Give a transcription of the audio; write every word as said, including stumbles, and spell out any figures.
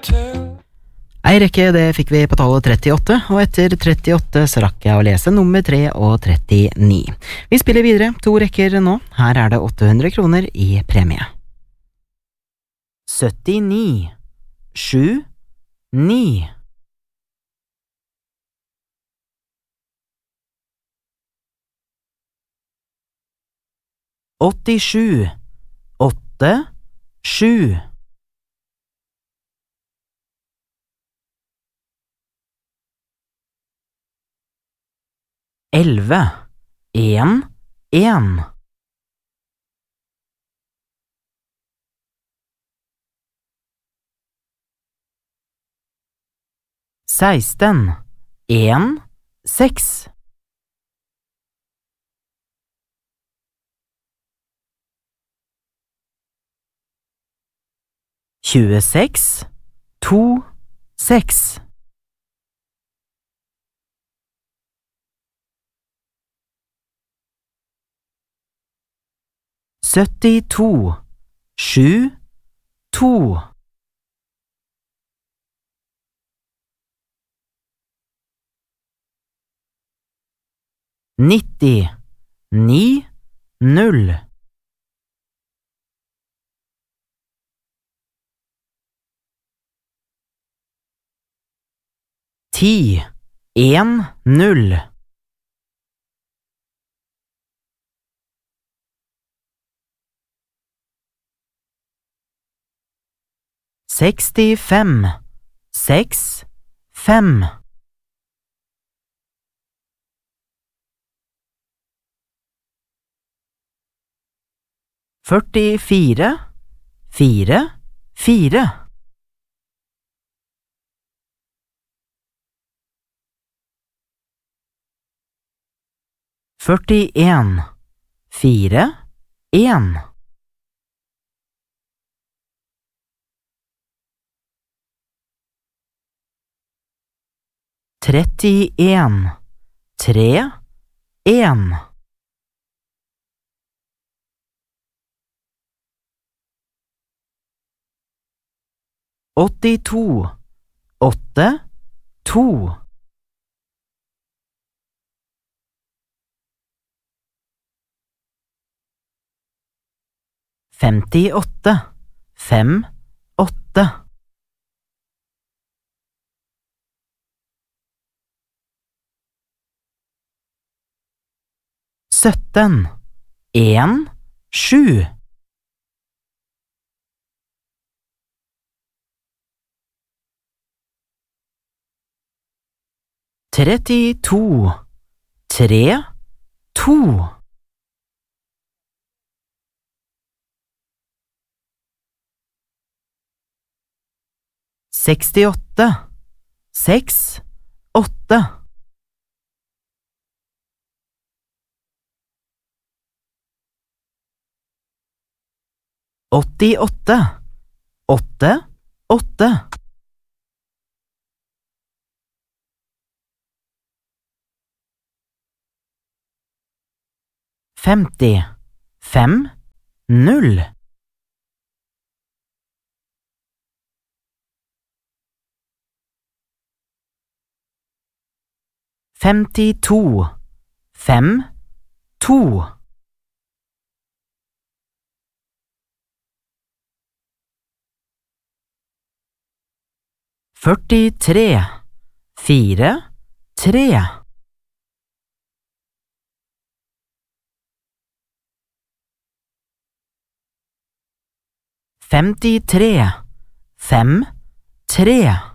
Ei rekke det fikk vi på tallet trettiåtte, og etter trettiåtte så rakk jeg å lese nummer tre og trettini. Vi spiller videre, to rekker nå. Her er det åtte hundre kroner i premie. syttini, sju, ni. åttisju, åtte, sju. Elve, en, en. Seksten, en, seks. Tjueseks, to, seks. syttito, sju, to. nitti, ni, null. ti, en, null. Sekstifem, seks, fem. Førtifire, fire, fire. Førtien, fire, en. Trettien, tre, en. åttito, åtte, to. Femtiåtte, fem, åtte. Sytten, en, sju. Trettito, tre, to. Sekstiåtte, seks, åtte. Åttiåtte, åtte, åtte. Femti, fem, null. Femtito, fem, to. Førtitre, fire, tre. Femtitre, fem, tre.